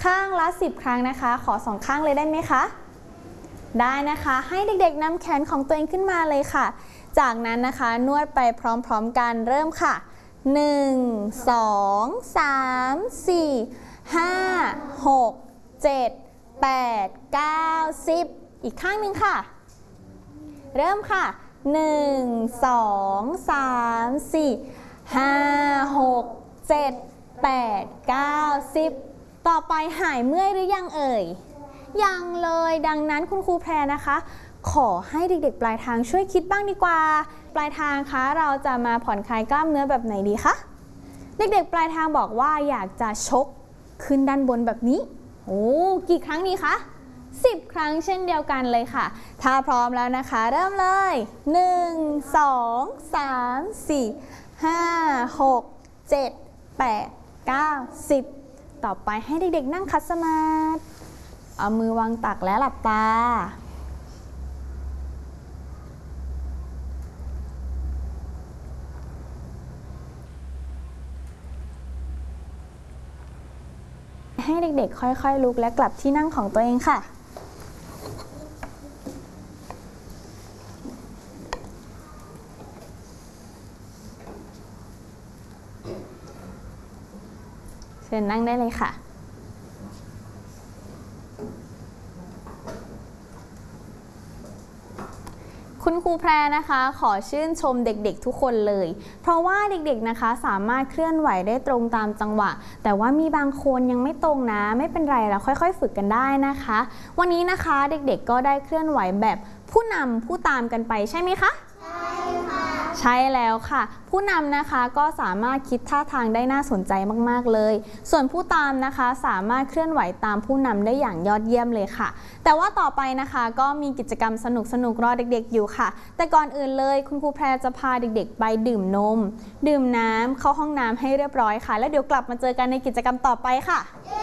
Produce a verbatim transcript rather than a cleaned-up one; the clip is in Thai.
ข้างละสิบครั้งนะคะขอสองข้างเลยได้ไหมคะได้นะคะให้เด็กๆนำแขนของตัวเองขึ้นมาเลยค่ะจากนั้นนะคะนวดไปพร้อมๆกันเริ่มค่ะหนึ่ง สอง สาม สี่ ห้า หก เจ็ด แปด เก้า สิบอีกข้างหนึ่งค่ะเริ่มค่ะหนึ่ง สอง สาม สี่ ห้า หก เจ็ด แปด เก้า สิบต่อไปหายเมื่อยหรือยังเอ่ยยังเลยดังนั้นคุณครูแพรนะคะขอให้เด็กๆปลายทางช่วยคิดบ้างดีกว่าปลายทางคะเราจะมาผ่อนคลายกล้ามเนื้อแบบไหนดีคะเด็กๆปลายทางบอกว่าอยากจะชกขึ้นด้านบนแบบนี้โอ้กี่ครั้งดีคะสิบครั้งเช่นเดียวกันเลยค่ะถ้าพร้อมแล้วนะคะเริ่มเลยหนึ่ง สอง สาม สี่ ห้า หก เจ็ด แปด เก้า สิบต่อไปให้เด็กๆนั่งคัดสมาธิเอามือวางตักและหลับตาให้เด็กๆค่อยๆลุกและกลับที่นั่งของตัวเองค่ะเชิญนั่งได้เลยค่ะคุณครูแพรนะคะขอชื่นชมเด็กๆทุกคนเลยเพราะว่าเด็กๆนะคะสามารถเคลื่อนไหวได้ตรงตามจังหวะแต่ว่ามีบางคนยังไม่ตรงนะไม่เป็นไรเราค่อยๆฝึกกันได้นะคะวันนี้นะคะเด็กๆก็ได้เคลื่อนไหวแบบผู้นำผู้ตามกันไปใช่ไหมคะใช่ค่ะใช่แล้วค่ะผู้นำนะคะก็สามารถคิดท่าทางได้น่าสนใจมากๆเลยส่วนผู้ตามนะคะสามารถเคลื่อนไหวตามผู้นำได้อย่างยอดเยี่ยมเลยค่ะแต่ว่าต่อไปนะคะก็มีกิจกรรมสนุกๆรอเด็กๆอยู่ค่ะแต่ก่อนอื่นเลยคุณครูแพรจะพาเด็กๆไปดื่มนมดื่มน้ำเข้าห้องน้ำให้เรียบร้อยค่ะแล้วเดี๋ยวกลับมาเจอกันในกิจกรรมต่อไปค่ะ